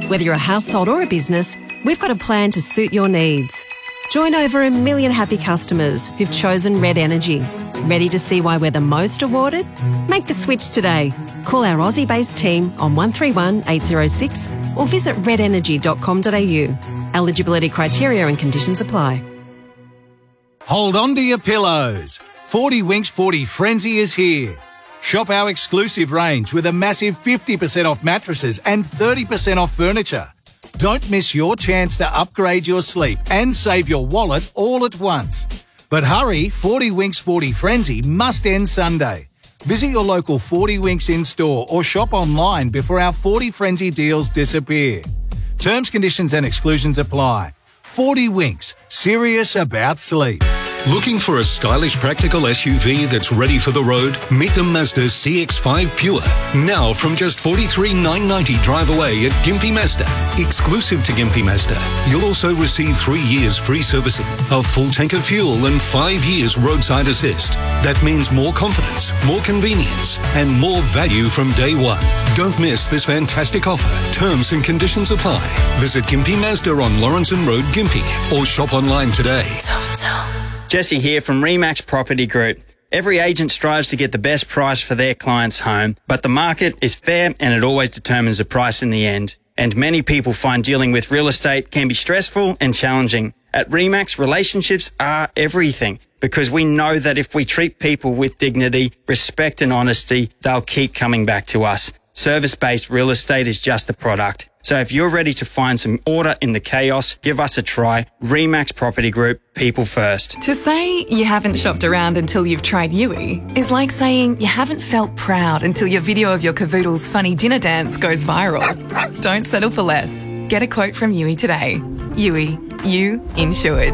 Whether you're a household or a business, we've got a plan to suit your needs. Join over 1 million happy customers who've chosen Red Energy. Ready to see why we're the most awarded? Make the switch today. Call our Aussie-based team on 131 806 or visit redenergy.com.au. Eligibility criteria and conditions apply. Hold on to your pillows. 40 Winks 40 Frenzy is here. Shop our exclusive range with a massive 50% off mattresses and 30% off furniture. Don't miss your chance to upgrade your sleep and save your wallet all at once. But hurry, 40 Winks 40 Frenzy must end Sunday. Visit your local 40 Winks in-store or shop online before our 40 Frenzy deals disappear. Terms, conditions and exclusions apply. 40 Winks, serious about sleep. Looking for a stylish, practical SUV that's ready for the road? Meet the Mazda CX-5 Pure. Now from just $43,990 drive away at Gympie Mazda. Exclusive to Gympie Mazda, you'll also receive 3 years free servicing, a full tank of fuel and 5 years roadside assist. That means more confidence, more convenience and more value from day one. Don't miss this fantastic offer. Terms and conditions apply. Visit Gympie Mazda on Lawrenson Road, Gympie, or shop online today. Jesse here from Remax Property Group. Every agent strives to get the best price for their client's home, but the market is fair and it always determines the price in the end. And many people find dealing with real estate can be stressful and challenging. At Remax, relationships are everything because we know that if we treat people with dignity, respect and honesty, they'll keep coming back to us. Service-based real estate is just a product. So if you're ready to find some order in the chaos, give us a try. Remax Property Group, people first. To say you haven't shopped around until you've tried Yui is like saying you haven't felt proud until your video of your cavoodle's funny dinner dance goes viral. Don't settle for less. Get a quote from Yui today. Yui, you insured.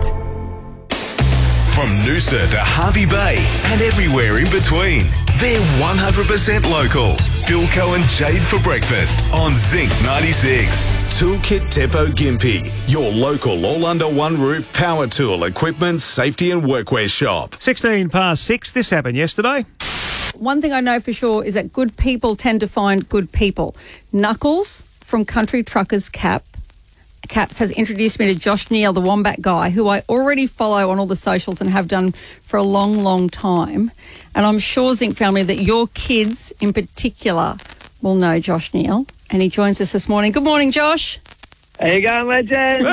From Noosa to Harvey Bay and everywhere in between, they're 100% local. Philco and Jade for breakfast on Zinc 96. Toolkit Depot Gympie, your local all-under-one roof power tool, equipment, safety and workwear shop. 16 past 6, this happened yesterday. One thing I know for sure is that good people tend to find good people. Knuckles from Country Truckers Caps has introduced me to Josh Neal, the Wombat guy, who I already follow on all the socials and have done for a long, long time. And I'm sure, Zinc family, that your kids in particular will know Josh Neal. And he joins us this morning. Good morning, Josh. How you going, legend?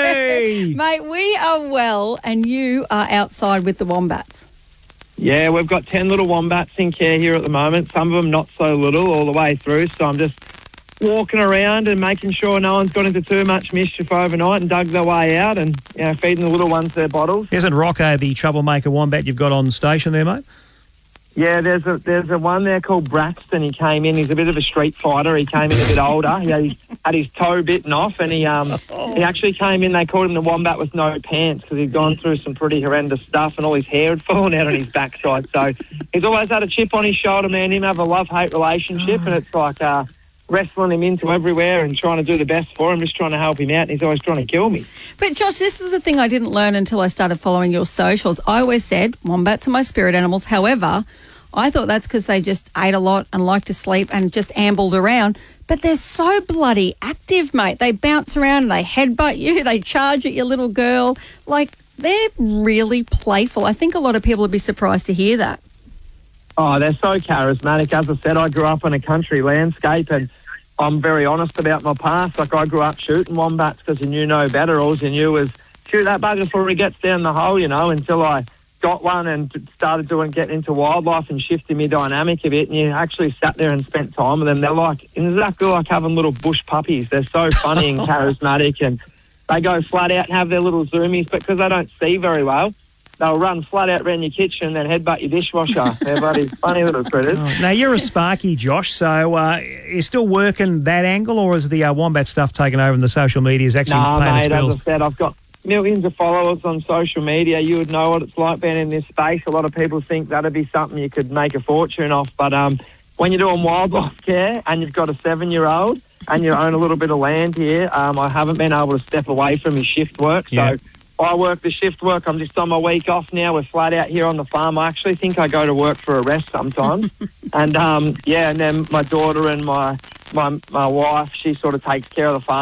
Hey! Mate, we are well and you are outside with the Wombats. Yeah, we've got 10 little Wombats in care here at the moment. Some of them not so little all the way through. So I'm just walking around and making sure no one's got into too much mischief overnight and dug their way out and, you know, feeding the little ones their bottles. Isn't Rocco the troublemaker wombat you've got on station there, mate? Yeah, there's a one there called Braxton. He came in. He's a bit of a street fighter. He came in a bit older. He had his toe bitten off and he actually came in. They called him the Wombat with no pants because he'd gone through some pretty horrendous stuff and all his hair had fallen out on his backside. So he's always had a chip on his shoulder, man. Him have a love-hate relationship and it's like wrestling him into everywhere and trying to do the best for him, just trying to help him out, and he's always trying to kill me. But, Josh, this is the thing I didn't learn until I started following your socials. I always said wombats are my spirit animals. However, I thought that's because they just ate a lot and liked to sleep and just ambled around. But they're so bloody active, mate. They bounce around and they headbutt you. They charge at your little girl. Like, they're really playful. I think a lot of people would be surprised to hear that. Oh, they're so charismatic. As I said, I grew up in a country landscape and I'm very honest about my past. Like, I grew up shooting wombats because you knew no better. All you knew was shoot that bugger before he gets down the hole, you know, until I got one and started getting into wildlife and shifting my dynamic a bit. And you actually sat there and spent time with them. They're like, exactly like having little bush puppies. They're so funny and charismatic and they go flat out and have their little zoomies, but because they don't see very well, they'll run flat out around your kitchen and then headbutt your dishwasher. They're bloody funny little critters. Oh, now, you're a Sparky, Josh, so you're still working that angle, or is the Wombat stuff taken over and the social media is actually paying its bills? As I said, I've got millions of followers on social media. You would know what it's like being in this space. A lot of people think that'd be something you could make a fortune off, but when you're doing wildlife care and you've got a 7-year-old and you own a little bit of land here, I haven't been able to step away from your shift work, so I work the shift work. I'm just on my week off now. We're flat out here on the farm. I actually think I go to work for a rest sometimes. And, and then my daughter and my wife, she sort of takes care of the farm.